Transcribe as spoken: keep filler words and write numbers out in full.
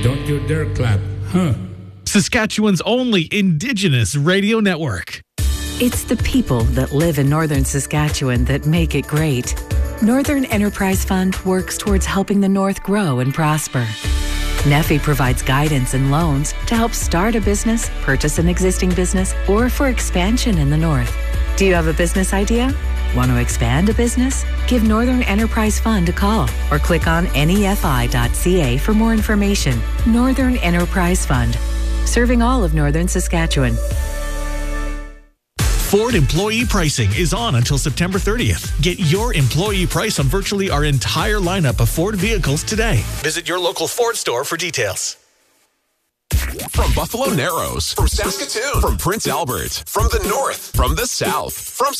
Don't you dare clap, huh? Saskatchewan's only Indigenous radio network. It's the people that live in northern Saskatchewan that make it great. Northern Enterprise Fund works towards helping the North grow and prosper. N E F I provides guidance and loans to help start a business, purchase an existing business, or for expansion in the North. Do you have a business idea? Want to expand a business? Give Northern Enterprise Fund a call or click on N E F I dot C A for more information. Northern Enterprise Fund, serving all of northern Saskatchewan. Ford employee pricing is on until September thirtieth. Get your employee price on virtually our entire lineup of Ford vehicles today. Visit your local Ford store for details. From Buffalo Narrows, from Saskatoon, from Prince Albert, from the north, from the south, from